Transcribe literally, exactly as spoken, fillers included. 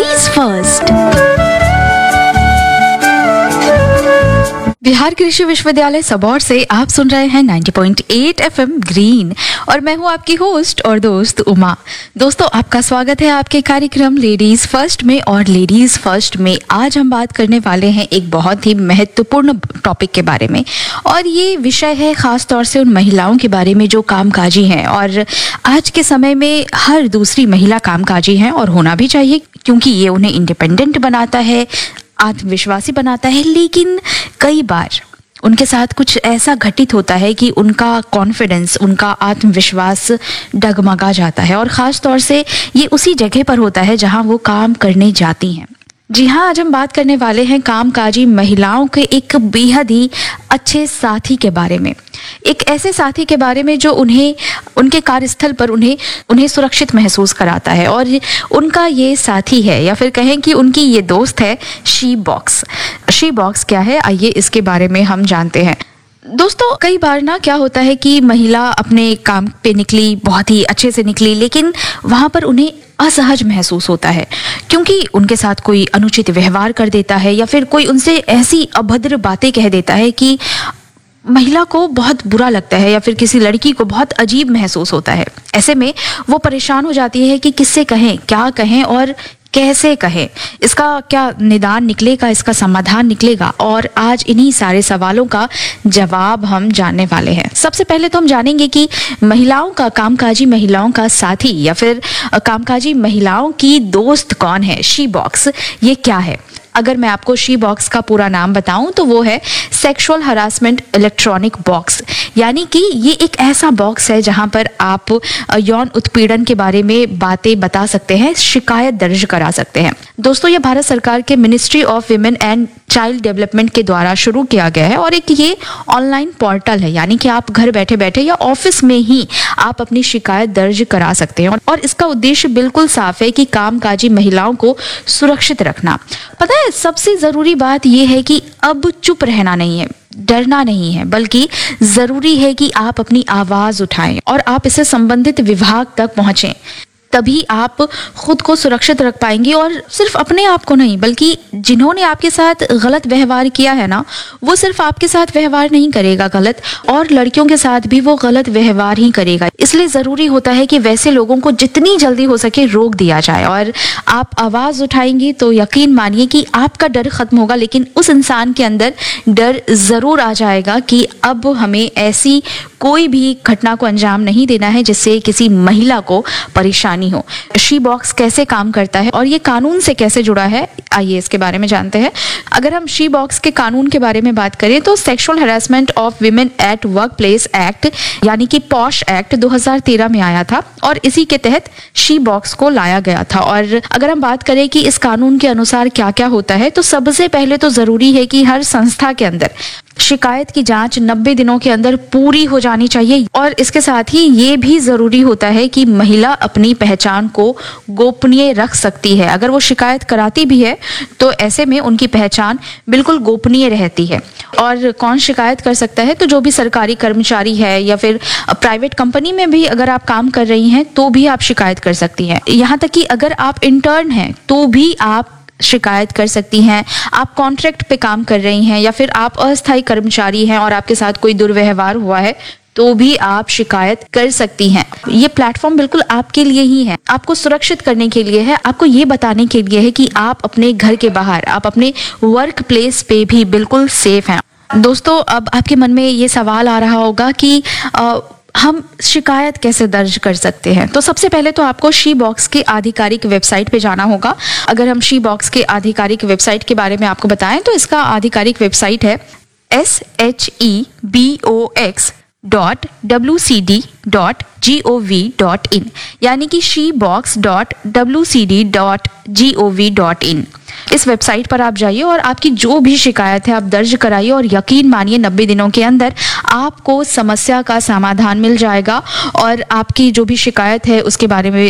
Ladies first. Bihar कृषि विश्वविद्यालय सबौर से आप सुन रहे हैं नब्बे पॉइंट आठ एफएम ग्रीन और मैं हूं आपकी होस्ट और दोस्त उमा। दोस्तों, आपका स्वागत है आपके कार्यक्रम लेडीज फर्स्ट में। और लेडीज फर्स्ट में आज हम बात करने वाले हैं एक बहुत ही महत्वपूर्ण टॉपिक के बारे में, और ये विषय है खास तौर से उन महिलाओं के बारे में जो कामकाजी हैं। और आज के समय में हर दूसरी महिला कामकाजी है और होना भी चाहिए, क्योंकि ये उन्हें इंडिपेंडेंट बनाता है, आत्मविश्वासी बनाता है। लेकिन कई बार उनके साथ कुछ ऐसा घटित होता है कि उनका कॉन्फिडेंस, उनका आत्मविश्वास डगमगा जाता है, और ख़ास तौर से ये उसी जगह पर होता है जहां वो काम करने जाती हैं। जी हाँ, आज हम बात करने वाले हैं कामकाजी महिलाओं के एक बेहद ही अच्छे साथी के बारे में। एक ऐसे साथी के बारे में जो उन्हें उनके कार्यस्थल पर उन्हें उन्हें सुरक्षित महसूस कराता है, और उनका ये साथी है, या फिर कहें कि उनकी ये दोस्त है, शी बॉक्स। शी बॉक्स क्या है, आइए इसके बारे में हम जानते हैं। दोस्तों, कई बार ना क्या होता है कि महिला अपने काम पे निकली, बहुत ही अच्छे से निकली, लेकिन वहाँ पर उन्हें असहज महसूस होता है, क्योंकि उनके साथ कोई अनुचित व्यवहार कर देता है, या फिर कोई उनसे ऐसी अभद्र बातें कह देता है कि महिला को बहुत बुरा लगता है, या फिर किसी लड़की को बहुत अजीब महसूस होता है। ऐसे में वो परेशान हो जाती है कि किससे कहें, क्या कहें और कैसे कहें, इसका क्या निदान निकलेगा, इसका समाधान निकलेगा। और आज इन्हीं सारे सवालों का जवाब हम जानने वाले हैं। सबसे पहले तो हम जानेंगे कि महिलाओं का कामकाजी महिलाओं का साथी या फिर कामकाजी महिलाओं की दोस्त कौन है, शी बॉक्स, ये क्या है। अगर मैं आपको शी बॉक्स का पूरा नाम बताऊं तो वो है सेक्सुअल हरासमेंट इलेक्ट्रॉनिक बॉक्स। यानी कि ये एक ऐसा बॉक्स है जहां पर आप यौन उत्पीड़न के बारे में बातें बता सकते हैं, शिकायत दर्ज करा सकते हैं। दोस्तों, ये भारत सरकार के ministry of women and child development के द्वारा शुरू किया गया है, और एक ये ऑनलाइन पोर्टल है, यानी कि आप घर बैठे बैठे या ऑफिस में ही आप अपनी शिकायत दर्ज करा सकते हैं। और इसका उद्देश्य बिल्कुल साफ है कि कामकाजी महिलाओं को सुरक्षित रखना। पता है, सबसे जरूरी बात यह है कि अब चुप रहना नहीं है, डरना नहीं है, बल्कि जरूरी है कि आप अपनी आवाज उठाएं और आप इसे संबंधित विभाग तक पहुंचें। तभी आप खुद को सुरक्षित रख पाएंगे, और सिर्फ अपने आप को नहीं, बल्कि जिन्होंने आपके साथ गलत व्यवहार किया है ना, वो सिर्फ आपके साथ व्यवहार नहीं करेगा गलत, और लड़कियों के साथ भी वो गलत व्यवहार ही करेगा। इसलिए जरूरी होता है कि वैसे लोगों को जितनी जल्दी हो सके रोक दिया जाए। और आप आवाज उठाएंगी तो यकीन मानिए कि आपका डर खत्म होगा, लेकिन उस इंसान के अंदर डर जरूर आ जाएगा कि अब हमें ऐसी कोई भी घटना को अंजाम नहीं देना है जिससे किसी महिला को परेशानी हो। शी बॉक्स कैसे काम करता है और ये कानून से कैसे जुड़ा है, आइए इसके बारे में जानते हैं। अगर हम शी बॉक्स के कानून के बारे में बात करें तो sexual harassment of women at work place act, यानी कि पॉश एक्ट दो हज़ार तेरह में आया था, और इसी के तहत शी बॉक्स को लाया गया था। और अगर हम बात करें कि इस कानून के अनुसार क्या क्या होता है, तो सबसे पहले तो जरूरी है कि हर संस्था के अंदर शिकायत की जांच नब्बे दिनों के अंदर पूरी हो जानी चाहिए। और इसके साथ ही ये भी जरूरी होता है कि महिला अपनी पहचान को गोपनीय रख सकती है। अगर वो शिकायत कराती भी है तो ऐसे में उनकी पहचान बिल्कुल गोपनीय रहती है। और कौन शिकायत कर सकता है, तो जो भी सरकारी कर्मचारी है, या फिर प्राइवेट कंपनी में भी अगर आप काम कर रही हैं तो भी आप शिकायत कर सकती हैं। यहाँ तक कि अगर आप इंटर्न हैं तो भी आप शिकायत कर सकती हैं। आप कॉन्ट्रैक्ट पे काम कर रही हैं, या फिर आप अस्थायी कर्मचारी हैं और आपके साथ कोई दुर्व्यवहार हुआ है, तो भी आप शिकायत कर सकती हैं। ये प्लेटफॉर्म बिल्कुल आपके लिए ही है, आपको सुरक्षित करने के लिए है, आपको ये बताने के लिए है कि आप अपने घर के बाहर, आप अपने वर्क प्लेस पे भी बिल्कुल सेफ हैं। दोस्तों, अब आपके मन में ये सवाल आ रहा होगा कि आ, हम शिकायत कैसे दर्ज कर सकते हैं। तो सबसे पहले तो आपको शी बॉक्स की आधिकारिक वेबसाइट पे जाना होगा। अगर हम शी बॉक्स के आधिकारिक वेबसाइट के बारे में आपको बताएं तो इसका आधिकारिक वेबसाइट है S H E B O x dot W C D dot G O V dot in, यानी कि she box dot W C D dot G O V dot in. इस वेबसाइट पर आप जाइए और आपकी जो भी शिकायत है आप दर्ज कराइए, और यकीन मानिए नब्बे दिनों के अंदर आपको समस्या का समाधान मिल जाएगा, और आपकी जो भी शिकायत है उसके बारे में